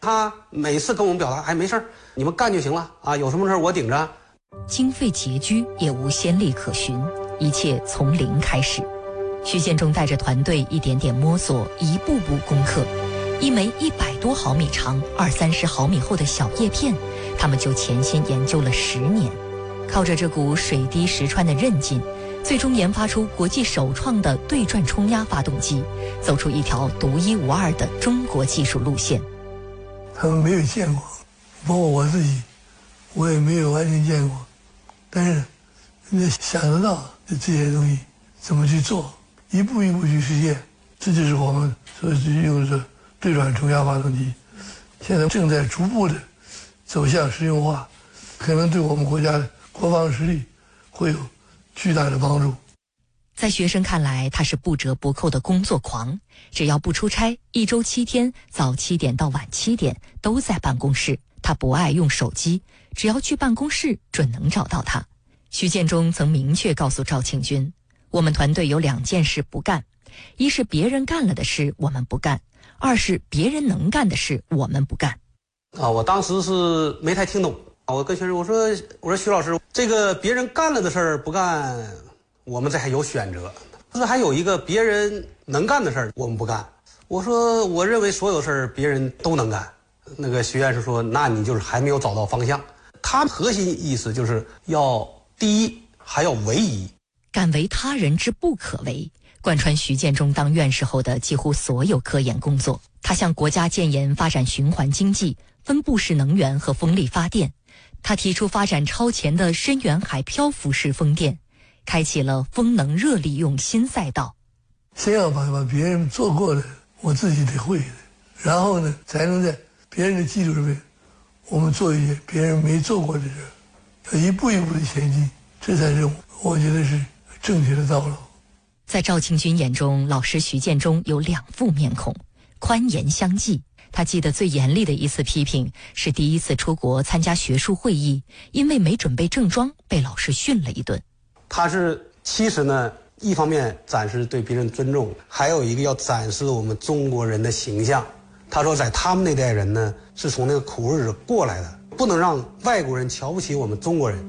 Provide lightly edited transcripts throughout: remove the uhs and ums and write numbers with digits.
他每次跟我们表达，哎，没事儿，你们干就行了啊，有什么事儿我顶着。 经费拮据，也无先例可循，一切从零开始。徐建中带着团队一点点摸索，一步步攻克。一枚100多毫米长、20-30毫米厚的小叶片，他们就潜心研究了10年。靠着这股水滴石穿的韧劲，最终研发出国际首创的对转冲压发动机，走出一条独一无二的中国技术路线。 他们没有见过，包括我自己，我也没有完全见过，但是人家想得到这些东西怎么去做，一步一步去实现，这就是我们所用的对转冲压发动机，现在正在逐步的走向实用化，可能对我们国家的国防实力会有巨大的帮助。 在学生看来，他是不折不扣的工作狂，只要不出差，1周7天，早7点到晚7点都在办公室。他不爱用手机，只要去办公室准能找到他。徐建中曾明确告诉赵庆军，我们团队有2件事不干，一是别人干了的事我们不干，二是别人能干的事我们不干。 我当时是没太听懂，我跟学生我说徐老师，这个别人干了的事儿不干，我们这还有选择，就是还有一个别人能干的事儿我们不干。我说我认为所有事儿别人都能干。那个徐院士说，那你就是还没有找到方向。他核心意思就是要第一，还要唯一， 敢为他人之不可为，贯穿徐建中当院士后的几乎所有科研工作。他向国家建言发展循环经济、分布式能源和风力发电。他提出发展超前的深远海漂浮式风电，开启了风能热利用新赛道。 先要把别人做过的我自己得会的，然后呢，才能在别人的基础上面，我们做一些别人没做过的事，要一步一步的前进，这才是我觉得是正确的道路。 在赵庆军眼中，老师徐建中有2副面孔，宽严相济。他记得最严厉的一次批评是第一次出国参加学术会议，因为没准备正装被老师训了一顿。 他是其实呢，一方面展示对别人尊重，还有一个要展示我们中国人的形象。他说在他们那代人呢，是从那个苦日子过来的，不能让外国人瞧不起我们中国人。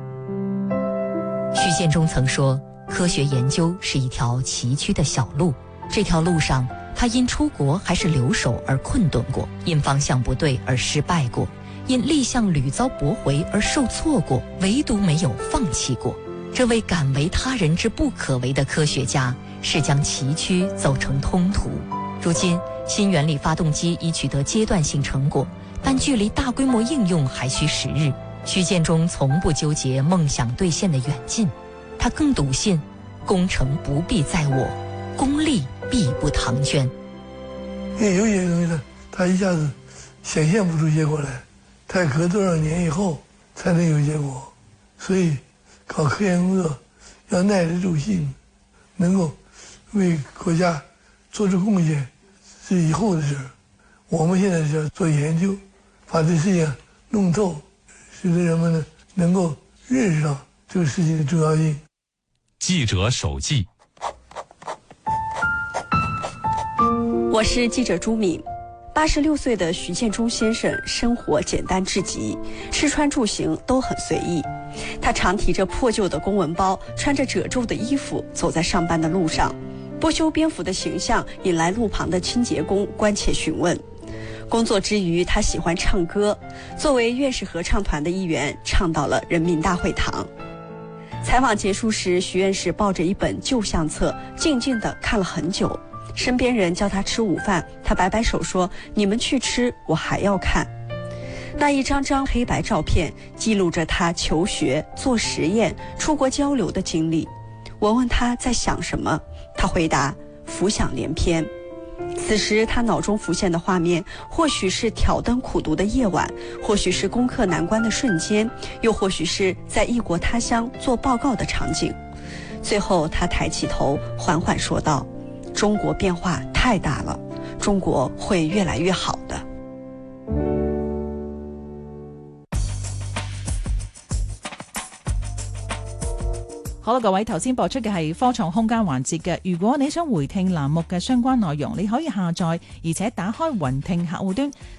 徐建中曾说，科学研究是一条崎岖的小路，这条路上他因出国还是留守而困顿过，因方向不对而失败过，因立项屡遭驳回而受挫过，唯独没有放弃过。这位敢为他人之不可为的科学家，是将崎岖走成通途。如今新原理发动机已取得阶段性成果，但距离大规模应用还需时日。徐建中从不纠结梦想兑现的远近，他更笃信功成不必在我，功利必不唐捐。 因为有些东西呢，他一下子显现不出结果来，他隔多少年以后才能有结果。所以搞科研工作要耐得住性，能够为国家做出贡献是以后的事。我们现在是要做研究，把这事情弄透，使得人们呢能够认识到这个事情的重要性。 记者手记。 我是记者朱敏。86岁的徐建中先生生活简单至极，吃穿住行都很随意。他常提着破旧的公文包，穿着褶皱的衣服走在上班的路上，不修边幅的形象引来路旁的清洁工关切询问。工作之余，他喜欢唱歌，作为院士合唱团的一员，唱到了人民大会堂。采访结束时，徐院士抱着一本旧相册，静静地看了很久。身边人叫他吃午饭，他摆摆手说：“你们去吃，我还要看。”那一张张黑白照片记录着他求学、做实验、出国交流的经历。我问他在想什么，他回答：“浮想联翩。”此时他脑中浮现的画面，或许是挑灯苦读的夜晚，或许是攻克难关的瞬间，又或许是在异国他乡做报告的场景。最后他抬起头，缓缓说道：“中国变化太大了，中国会越来越好的。” 好啦，各位，頭先播出嘅係科創空間環節嘅。如果你想回聽欄目嘅相關內容，你可以下載而且打開雲聽客戶端，